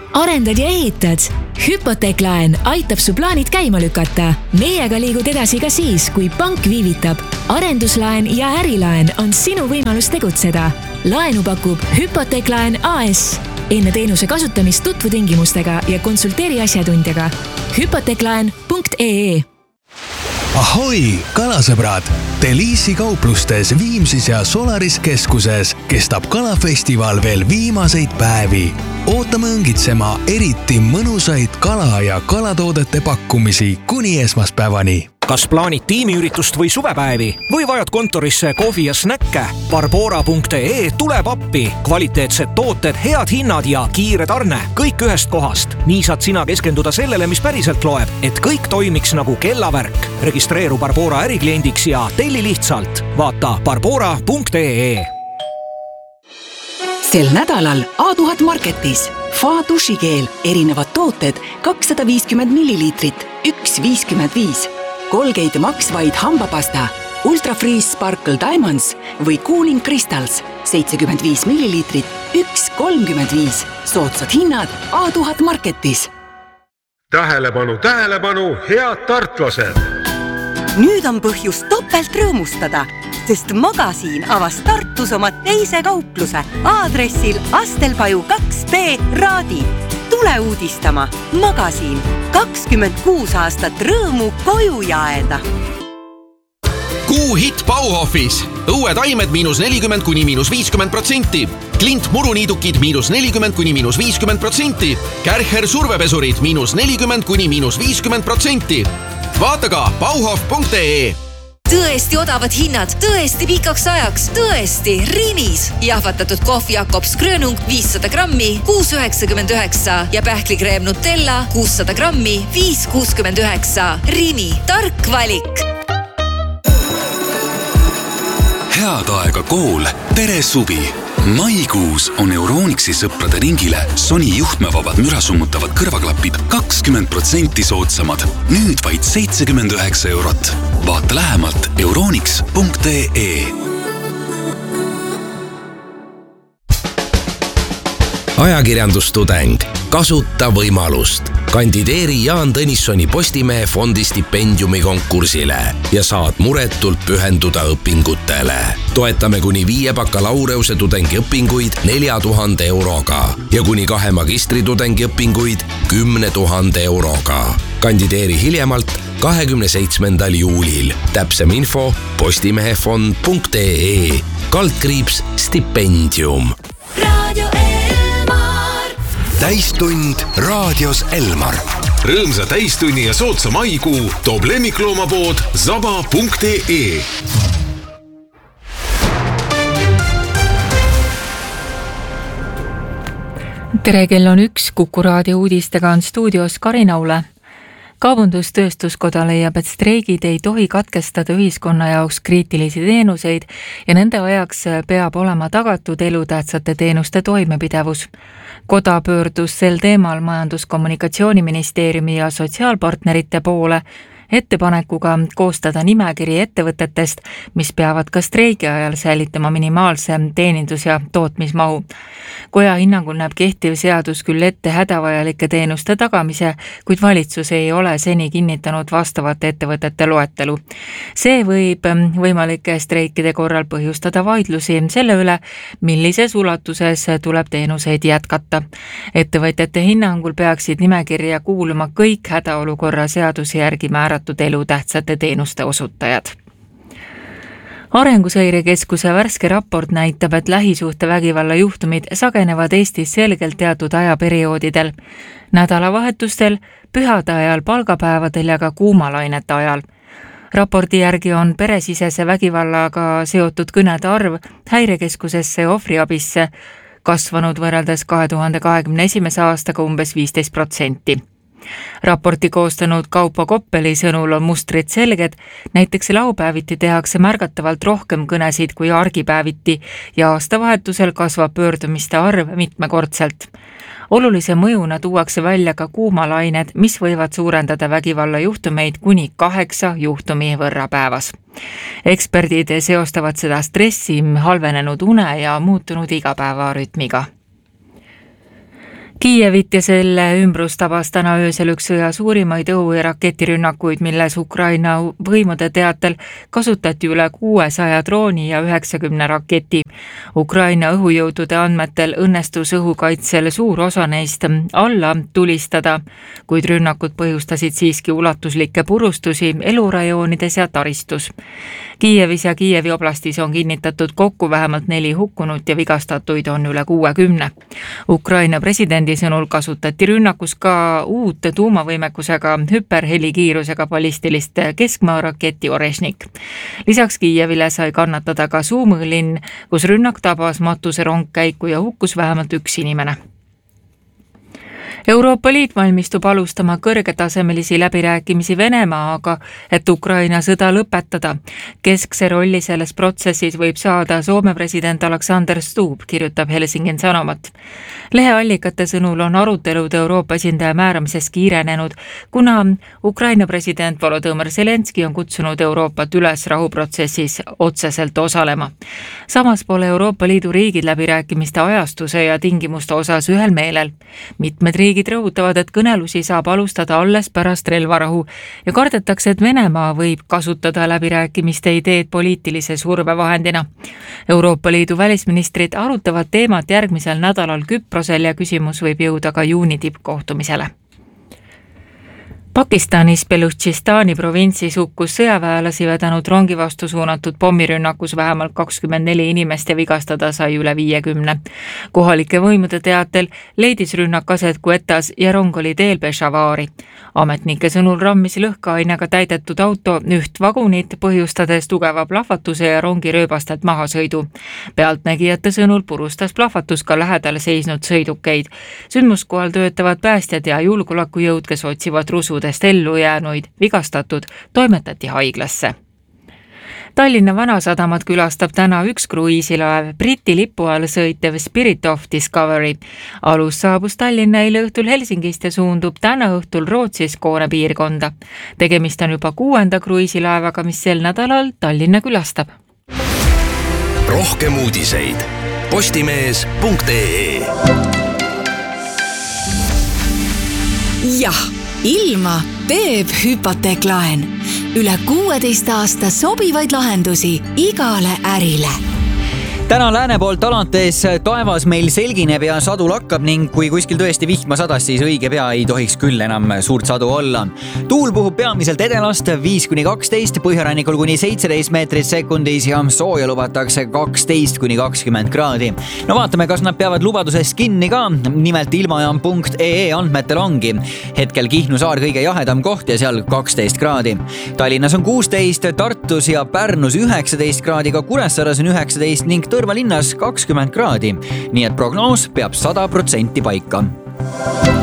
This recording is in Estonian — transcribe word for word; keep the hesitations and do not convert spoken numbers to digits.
arendad ja ehitad? Hüpoteeklaen aitab su plaanid käima lükata. Meiega liigud edasi ka siis, kui pank viivitab. Arenduslaen ja ärilaen on sinu võimalus tegutseda. Laenu pakub Hüpoteeklaen A S. Enne teenuse kasutamist tutvu tingimustega ja konsulteeri asjatundjaga. hüpoteeklaen punkt ee Ahoi, kalasõbrad! Deliisi kauplustes Viimsis ja Solaris keskuses kestab kalafestival veel viimaseid päevi. Ootame õngitsema eriti mõnusaid kala- ja kalatoodete pakkumisi kuni esmaspäevani. Kas plaanid tiimiüritust või suvepäevi või vajad kontorisse kohvi ja snäkke? Barbora punkt ee tuleb appi. Kvaliteetsed tooted, head hinnad ja kiire tarne. Kõik ühest kohast. Nii saad sina keskenduda sellele, mis päriselt loeb, et kõik toimiks nagu kellavärk. Registreeru Barbora ärikliendiks ja telli lihtsalt. Vaata barbora punkt ee. Sel nädalal A tuhat Marketis. Fa dušikeel, erinevad tooted, kakssada viiskümmend milliliitrit, üks viiskümmend viis. Colgate Max vaid hambapasta, Ultra Freeze Sparkle Diamonds või Cooling Crystals, seitsekümmend viis milliliitrit, üks kolmkümmend viis. Soodsad hinnad A tuhat Marketis. Tähelepanu, tähelepanu, head tartlased! Nüüd on põhjus topelt rõõmustada, sest Magasiin avas Tartus oma teise kaupluse aadressil Astelpaju kaks B Raadi. Tule uudistama. Magasiin. kakskümmend kuus aastat rõõmu koju jaeda. Kuu hit Bauhofis. Õued aimed miinus nelikümmend kuni miinus viiskümmend protsenti. Klint muruniidukid miinus nelikümmend kuni miinus viiskümmend protsenti. Kärcher survepesurid miinus nelikümmend kuni miinus viiskümmend protsenti. Vaata ka bauhof punkt ee. Tõesti odavad hinnad, tõesti pikaks ajaks, tõesti Rimis. Jahvatatud kohv Jakobs Grönung viissada grammi, kuus üheksakümmend üheksa ja pähklikreem Nutella kuussada grammi, viis kuuskümmend üheksa. Rimi, tark valik. Head aega kool, tere suvi! Maikuus on Euronixi sõprade ringile Sony juhtmevabad mürasummutavad kõrvaklapid kakskümmend protsenti soodsamad. Nüüd vaid seitsekümmend üheksa eurot. Vaata lähemalt euronix punkt ee. Ajakirjandustudeng. Kasuta võimalust. Kandideeri Jaan Tõnissoni Postimehe fondi stipendiumi konkursile ja saad muretult pühenduda õpingutele. Toetame kuni viie bakalaureuse tudengi õpinguid nelja tuhande euroga ja kuni kahe magistritudengi õpinguid kümne tuhande euroga. Kandideeri hiljemalt kahekümne seitsmendal juulil. Täpsem info postimehefond punkt ee. Kaldkriips stipendium. Radio Täistund raadios Elmar. Rõõmsa täistunni ja sootsa maikuu toob lemmikloomapood zaba punkt ee. Tere, kell on üks, Kuku raadio uudistega on stuudios Karin Aule. Kaubandustööstuskoda leiab, et streigid ei tohi katkestada ühiskonna jaoks kriitilisi teenuseid ja nende ajaks peab olema tagatud elutähtsate teenuste toimepidevus. Koda pöördus sel teemal Majandus-kommunikatsiooniministeeriumi ja sotsiaalpartnerite poole ettepanekuga koostada nimekiri ettevõtetest, mis peavad ka streigi ajal säilitama minimaalse teenindus- ja tootmismahu. Koja hinnangul näeb kehtiv seadus küll ette hädavajalike teenuste tagamise, kuid valitsus ei ole seni kinnitanud vastavate ettevõtete loetelu. See võib võimalike streikide korral põhjustada vaidlusi selle üle, millises ulatuses tuleb teenuseid jätkata. Ettevõtjate hinnangul peaksid nimekirja kuuluma kõik hädaolukorra seaduse järgi määratud elutähtsate teenuste osutajad. Arenguseirekeskuse värske raport näitab, et lähisuhtevägivalla juhtumid sagenevad Eestis selgelt teatud ajaperioodidel. Nädalavahetustel, pühade ajal, palgapäevadel ja ka kuumalainete ajal. Raporti järgi on peresisese vägivallaga seotud kõnede arv häirekeskusesse ja ohvriabisse kasvanud võrreldes kahe tuhande kahekümne esimese aastaga umbes viisteist protsenti. Raporti koostanud Kaupo Koppeli sõnul on mustrid selged, näiteks laupäeviti tehakse märgatavalt rohkem kõnesid kui argipäeviti ja aastavahetusel kasvab pöördumiste arv mitmekordselt. Olulise mõjuna tuuakse välja ka kuumalained, mis võivad suurendada vägivallajuhtumeid kuni kaheksa juhtumi võrra päevas. Eksperdid seostavad seda stressi, halvenenud une ja muutunud igapäevarütmiga. Kiievit ja selle ümbrus tabas täna öösel üks sõja suurimaid õhu- ja raketirünnakuid, milles Ukraina võimude teatel kasutati üle kuuesaja drooni ja üheksakümne raketi. Ukraina õhujõudude andmetel õnnestus õhukaitsel suur osa neist alla tulistada, kuid rünnakud põhjustasid siiski ulatuslikke purustusi elurajoonides ja taristus. Kiievis ja Kiievi oblastis on kinnitatud kokku vähemalt neli hukkunut ja vigastatuid on üle kuuekümne. Ukraina presidendi sõnul kasutati rünnakus ka uut tuumavõimekusega hüperhelikiirusega ballistilist keskmaa-raketi Orešnik. Lisaks Kiievile sai kannatada ka Suumõlinn, kus rünnak tabas matuserongkäiku ja hukkus vähemalt üks inimene. Euroopa Liit valmistub alustama kõrgetasemelisi läbirääkimisi Venemaaga, et Ukraina sõda lõpetada. Keskse rolli selles protsessis võib saada Soome president Alexander Stubb, kirjutab Helsingin Sanomat. Leheallikate sõnul on arutelud Euroopa esindaja määramises kiirenenud, kuna Ukraina president Volodõmõr Zelenski on kutsunud Euroopat üles rahuprotsessis otseselt osalema. Samas pole Euroopa Liidu riigid läbirääkimiste ajastuse ja tingimuste osas ühel meelel. Mitmed riigid rõhutavad, et kõnelusi saab alustada alles pärast relvarahu ja kardetakse, et Venemaa võib kasutada läbirääkimiste ideed poliitilise survevahendina. Euroopa Liidu välisministrid arutavad teemat järgmisel nädalal Küprosel ja küsimus võib jõuda ka juuni tippkohtumisele. Pakistanis Belutšistani provintsis hukkus sõjaväelasi vedanud rongi vastu suunatud pommirünnakus vähemalt kakskümmend neli inimest ja vigastada sai üle viiekümne. Kohalike võimude teatel leidis rünnak aset Quetas ja rong oli teel Peshawari. Ametnike sõnul rammis lõhkeainega täidetud auto üht vagunit, põhjustades tugeva plahvatuse ja rongi rööbastelt mahasõidu. Pealtnägijate sõnul purustas plahvatus ka lähedal seisnud sõidukeid. Sündmuskohal töötavad päästjad ja julgeolekujõud, kes otsivad rusudest ellu jäänuid, vigastatud, toimetati haiglasse. Tallinna Vanasadamat külastab täna üks kruiisilaev, Briti lipu all sõitev Spirit of Discovery. Alus saabus Tallinna eile õhtul Helsingist ja suundub täna õhtul Rootsis Koone piirkonda. Tegemist on juba kuuenda kruiisilaevaga, mis sel nädalal Tallinna külastab. Rohkem uudiseid postimees punkt ee. Jah, ilma teeb hüpoteeklaen. Üle kuueteist aasta sobivaid lahendusi igale ärile. Täna lääne poolt alates taevas meil selgineb ja sadu lakkab ning kui kuskil tõesti vihma sadas, siis õige pea ei tohiks küll enam suurt sadu olla. Tuul puhub peamiselt edelast viis kuni kaksteist, põhjarannikul kuni seitseteist meetrit sekundis ja sooja lubatakse kaksteist kuni kakskümmend kraadi. No vaatame, kas nad peavad lubadusest kinni ka. Nimelt ilmajaam punkt ee andmetel ongi. Hetkel Kihnu saar kõige jahedam koht ja seal kaksteist kraadi. Tallinnas on kuusteist, Tartus ja Pärnus üheksateist kraadi, ka Kuressaares on üheksateist ning Tõrva linnas kakskümmend kraadi, nii et prognoos peab sada protsenti paika.